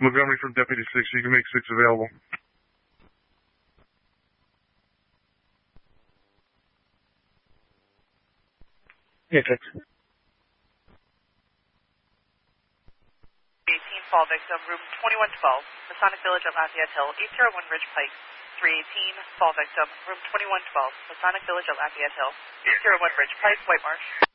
Montgomery from Deputy 6. You can make 6 available. Matrix. 18, fall victim, room 2112, Masonic Village at Lafayette Hill, 801 Ridge Pike. 318, fall victim, room 2112, Masonic Village at Lafayette Hill, 801 Ridge Pike, White Marsh.